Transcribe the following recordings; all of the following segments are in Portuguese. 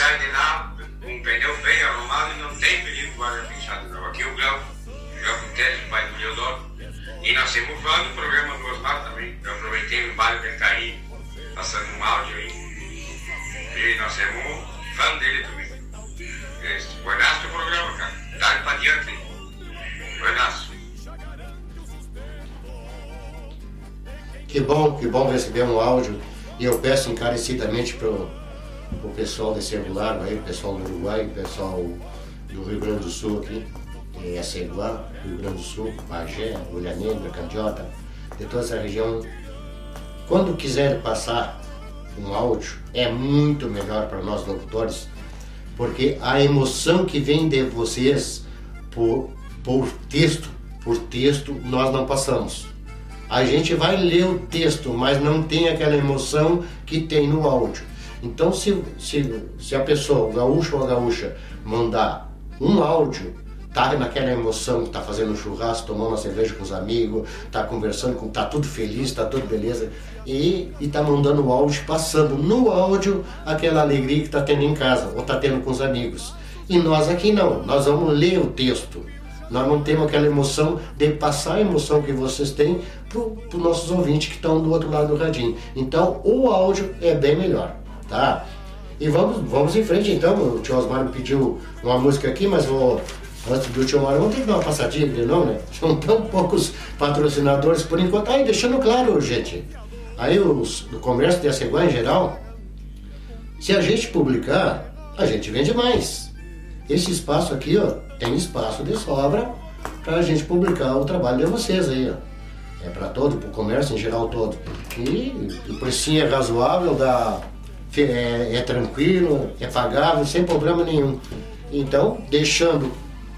sai de lá com um pneu bem arrumado e não tem perigo de área fechada. Não. Aqui o Glauco Teles, pai do Leodoro, e nós temos fã do programa do Osmar também. Eu aproveitei o bairro que ele está aí, passando um áudio aí, e nós temos fã dele também. Buenaço o programa, cara. Dá para adiante aí. Buenaço. Que bom receber um áudio. E eu peço encarecidamente pro pessoal desse regular, aí, o pessoal do Uruguai, o pessoal do Rio Grande do Sul aqui, que é Ceguá, Rio Grande do Sul, Bagé, Olha Negra, Candiota, de toda essa região. Quando quiser passar um áudio, é muito melhor para nós locutores, porque a emoção que vem de vocês por texto, nós não passamos. A gente vai ler o texto, mas não tem aquela emoção que tem no áudio. Então, se a pessoa, o gaúcho ou a gaúcha, mandar um áudio, tá naquela emoção, tá fazendo um churrasco, tomando uma cerveja com os amigos, tá conversando, tá tudo feliz, tá tudo beleza, e tá mandando o áudio, passando no áudio aquela alegria que tá tendo em casa, ou tá tendo com os amigos. E nós aqui não, nós vamos ler o texto. Nós não temos aquela emoção de passar a emoção que vocês têm para os nossos ouvintes que estão do outro lado do radinho. Então, o áudio é bem melhor, tá? E vamos em frente, então. O tio Osmar me pediu uma música aqui, mas antes do tio Osmar, vamos ter que dar uma passadinha aqui, não, né? São tão poucos patrocinadores por enquanto. Aí, deixando claro, gente, aí do comércio de Aceguá em geral, se a gente publicar, a gente vende mais. Esse espaço aqui, ó, tem espaço de sobra para a gente publicar o trabalho de vocês aí, ó. É para todo, para o comércio em geral todo. E o precinho é razoável, é tranquilo, é pagável, sem problema nenhum. Então, deixando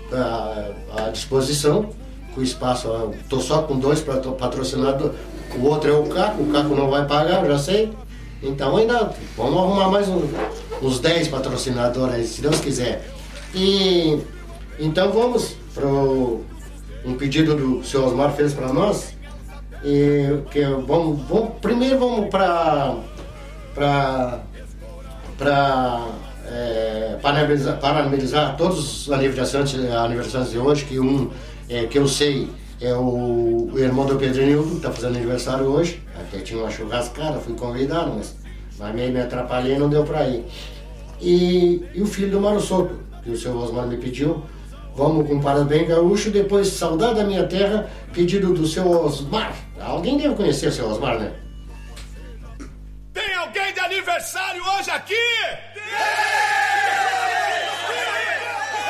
à disposição, com o espaço, estou só com 2 patrocinadores, o outro é o Caco não vai pagar, eu já sei. Então ainda vamos arrumar mais uns 10 patrocinadores aí, se Deus quiser. E então vamos para um pedido do seu Osmar fez para nós. E que primeiro vamos parabenizar todos os aniversariantes de hoje, que eu sei é o irmão do Pedrinho, que está fazendo aniversário hoje. Até tinha uma churrascada, fui convidado, mas meio me atrapalhei e não deu para ir. E o filho do Mário Soto, que o seu Osmar me pediu. Vamos com Parabéns Gaúcho, depois Saudade da Minha Terra, pedido do seu Osmar. Alguém deve conhecer o seu Osmar, né? Tem alguém de aniversário hoje aqui?